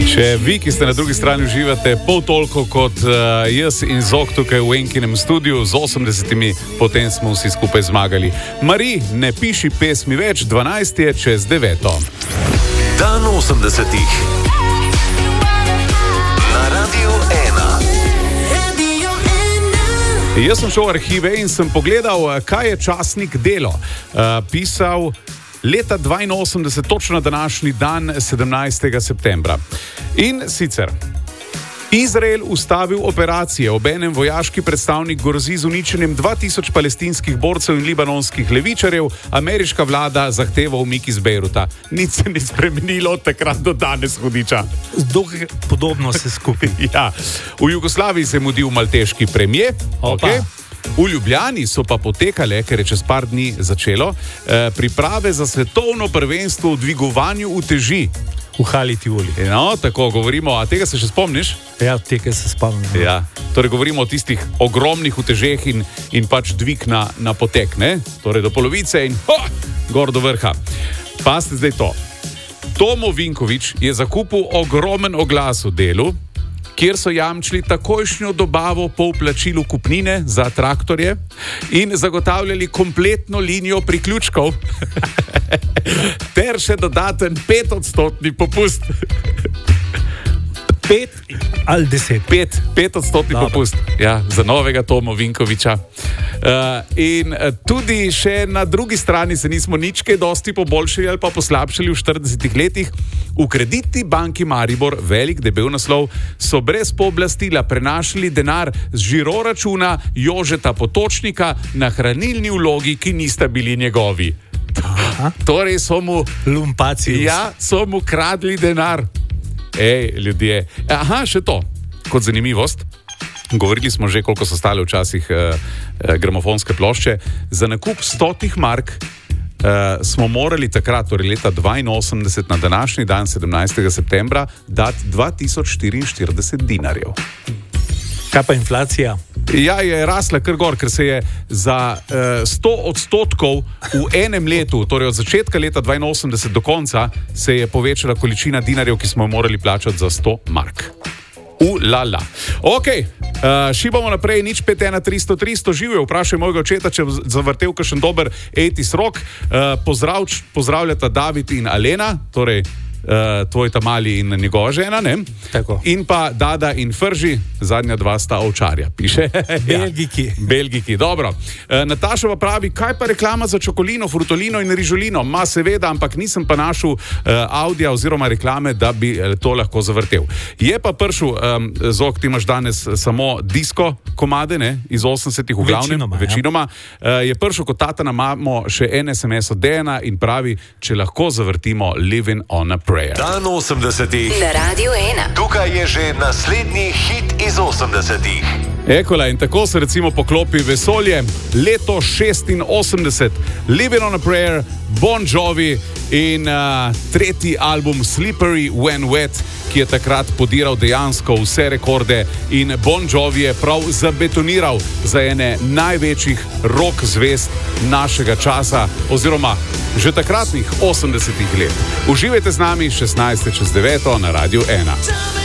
Če vi, ki ste na drugi strani, uživate pol toliko kot jaz in Zok tukaj v Enkinem studiu z 80-imi, potem smo vsi skupaj zmagali. Mari, ne piši pesmi več, 12 je čez 9. Dan 80-ih na Radiu 1. Jaz sem šel v arhive in sem pogledal, kaj je časnik Delo pisal leta 82, točno na današnji dan, 17. septembra. In sicer, Izrael ustavil operacije, obenem vojaški predstavnik grozi z uničenjem 2000 palestinskih borcev in libanonskih levičarjev, ameriška vlada zahteva umik iz Bejruta. Nič se ni spremenilo od takrat do danes, hudiča. Dokaj podobno se skupaj. Ja. V Jugoslaviji se je mudil malteški premijer. Okay. V Ljubljani so pa potekale, ker je čez par dni začelo, priprave za svetovno prvenstvo v dvigovanju uteži. V Hali Tivoli. No, tako govorimo, a tega se še spomniš? Ja, tega se spomnim. Ja, torej govorimo o tistih ogromnih utežeh in pač dvig na potek, ne? Torej do polovice in gor do vrha. Pazite zdaj to. Tomo Vinković je zakupil ogromen oglas v Delu, kjer so jamčili takojšnjo dobavo po vplačilu kupnine za traktorje in zagotavljali kompletno linijo priključkov ter še dodaten 5% popust. 5 ali 10? 5% popust. Ja, za novega Tomo Vinkovića. In tudi še na drugi strani se nismo nič kaj dosti poboljšali ali pa poslabšali v 40 letih. V Kreditni banki Maribor, velik debel naslov, so brez pooblastila prenašali denar z žiroračuna Jožeta Potočnika na hranilni vlogi, ki nista bili njegovi. Torej so mu lumpaci. Ja, so mu kradli denar. Ljudje. Aha, še to, kot zanimivost. Govorili smo že, koliko so stale včasih gramofonske plošče. Za nakup 100 mark smo morali takrat, torej leta 82, na današnji dan, 17. septembra, dati 2044 dinarjev. Kaj pa inflacija? Ja, je rasla kar gor, ker se je za 100% v enem letu, torej od začetka leta 82 do konca, se je povečala količina dinarjev, ki smo jo morali plačati za 100 mark. Lala. Ok, šibamo naprej, nič 51303, živijo, vprašaj mojega očeta, če zavrtel kakšen dober 80s rock. Pozdravljata David in Alena, torej tvoj tamali in njegova žena, ne? Tako. In pa Dada in Frži, zadnja dva sta ovčarja, piše. Belgiki, dobro. Nataša pa pravi, kaj pa reklama za čokolino, frutolino in rižolino? Ma seveda, ampak nisem pa našel audija oziroma reklame, da bi to lahko zavrtel. Je pa prišel, Zok, ti imaš danes samo disko komade, ne? Iz 80-ih v glavnem, večinoma. Je prišel kot tata na mamo še en SMS od Dejana in pravi, če lahko zavrtimo Living on a Prayer. Dan 80-ih na Radiu 1. Tukaj je že naslednji hit iz 80-ih. Ekola, in tako se recimo poklopi vesolje. Leto 86, Living on a Prayer, Bon Jovi in tretji album Slippery When Wet, ki je takrat podiral dejansko vse rekorde in Bon Jovi je prav zabetoniral za ene največjih rock zvezd našega časa oziroma že takratnih 80-ih let. Uživajte z nami 16. čez 9. na Radiu 1.